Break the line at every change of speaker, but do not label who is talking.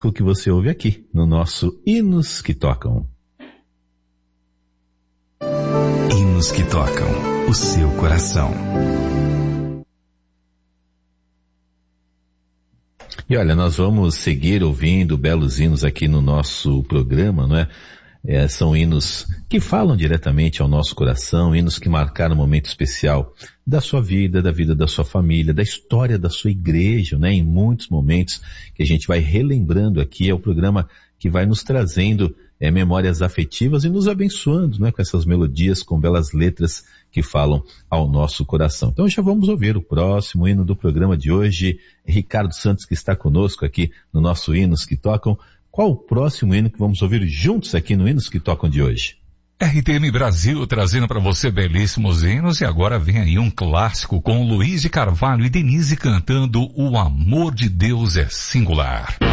o que você ouve aqui no nosso Hinos que Tocam.
Hinos que tocam o seu coração.
E olha, nós vamos seguir ouvindo belos hinos aqui no nosso programa, não é? São hinos que falam diretamente ao nosso coração, hinos que marcaram um momento especial da sua vida, da vida da sua família, da história da sua igreja, né? Em muitos momentos que a gente vai relembrando aqui, é o programa que vai nos trazendo memórias afetivas e nos abençoando, né? Com essas melodias, com belas letras que falam ao nosso coração. Então já vamos ouvir o próximo hino do programa de hoje. Ricardo Santos, que está conosco aqui no nosso Hinos que Tocam. Qual o próximo hino que vamos ouvir juntos aqui no Hinos que Tocam de hoje?
RTM Brasil trazendo para você belíssimos hinos, e agora vem aí um clássico com Luiz de Carvalho e Denise cantando O Amor de Deus é Singular.